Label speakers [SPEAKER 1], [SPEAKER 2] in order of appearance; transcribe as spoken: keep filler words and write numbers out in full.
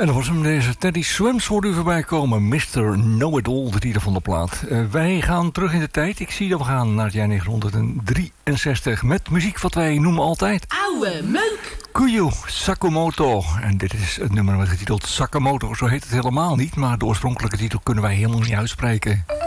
[SPEAKER 1] En dan was hem deze Teddy Swims hoorde u voorbij komen. mister Know-It-All, de titel van de plaat. Uh, wij gaan terug in de tijd. Ik zie dat we gaan naar het jaar negentien drieënzestig met muziek wat wij noemen altijd
[SPEAKER 2] oude meuk.
[SPEAKER 1] Kuyo Sakamoto. En dit is het nummer met getiteld Sakamoto. Zo heet het helemaal niet, maar de oorspronkelijke titel kunnen wij helemaal niet uitspreken.